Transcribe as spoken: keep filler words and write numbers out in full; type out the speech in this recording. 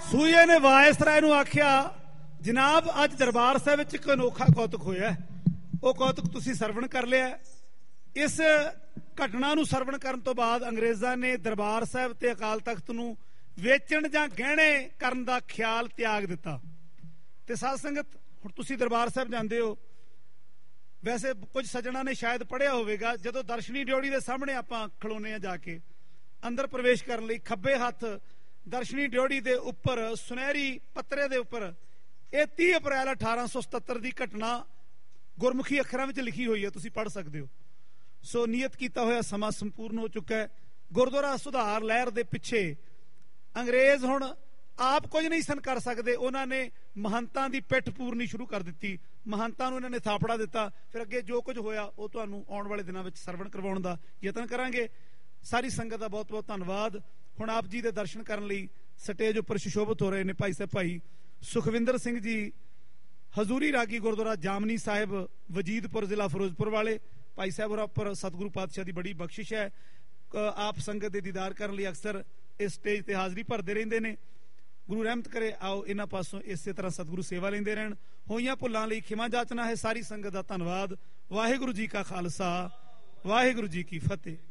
सूये ने वायसराय नूं आख्या जनाब अज दरबार साहिब विच इक अनोखा कौतुक होया, वो कौतुक तुसीं सरवण कर लिया। इस घटना नूं सरवण करन तो बाद अंग्रेज़ां ने दरबार साहिब ते अकाल तख्त नूं वेचण जां गहणे करन दा ख्याल त्याग दिता। ते साध संगत हुण तुसीं दरबार साहिब जांदे हो, वैसे कुछ सज्जणा ने शायद पढ़िया होवेगा, जदों दर्शनी ड्योढ़ी दे सामने आपां खलोने आ जाके अंदर प्रवेश करन लई खब्बे हत्थ दर्शनी ड्योढ़ी दे उपर सुनहरी पत्रे दे उपर ਇਹ तीह अप्रैल अठारह सौ सतहत्तर की घटना गुरमुखी अखरां विच लिखी हुई है, तुसीं पढ़ सकते हो। सो नियत किया होया समा संपूर्ण हो चुका है। गुरुद्वारा सुधार लहर के पिछे अंग्रेज हुण आप कुछ नहीं सन कर सकते, उन्होंने महंतां की पिठ पूरनी शुरू कर दी, महंतां नूं इन्होंने थापड़ा दिता। फिर अगे जो कुछ होया वो तुहानूं आउण वाले दिनां विच सरवण करवाउण दा यतन करांगे। सारी संगत का बहुत बहुत धन्नवाद। हुण आप जी दे दर्शन करन लई स्टेज उपर सुशोभित हो रहे हैं भाई साहब भाई सुखविंदर सिंह जी हजूरी रागी गुरुद्वारा जामनी साहिब वजीदपुर जिला फिरोजपुर वाले। भाई साहब और पर सतगुरु पातशाह की बड़ी बख्शिश है, आप संगत के दीदार करने लिए अक्सर इस स्टेज पर हाज़री भरते रहते हैं। गुरु रहमत करे, आओ इन्हां पासों इस तरह सतगुरु सेवा लेंदे रहन। होईयां भुल्लां लई खिमा जाचना है। सारी संगत का धन्नवाद। वाहिगुरू जी का खालसा, वाहिगुरू जी की फतेह।